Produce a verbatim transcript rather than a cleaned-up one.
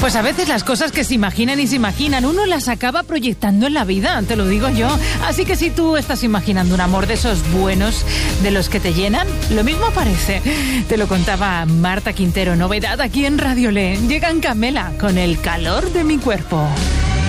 Pues a veces las cosas que se imaginan y se imaginan, uno las acaba proyectando en la vida, te lo digo yo. Así que si tú estás imaginando un amor de esos buenos, de los que te llenan, lo mismo parece. Te lo contaba Marta Quintero, novedad aquí en Radio Le. Llega en Camela con El calor de mi cuerpo.